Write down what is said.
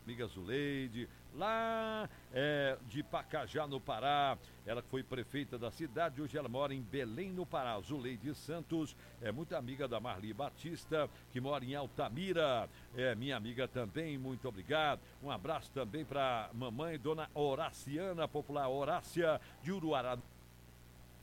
amiga Zuleide, lá de Pacajá, no Pará. Ela que foi prefeita da cidade, hoje ela mora em Belém, no Pará. Zuleide Santos é muito amiga da Marli Batista, que mora em Altamira. É minha amiga também, muito obrigado. Um abraço também para mamãe, dona Horaciana, popular Horácia, de Uruará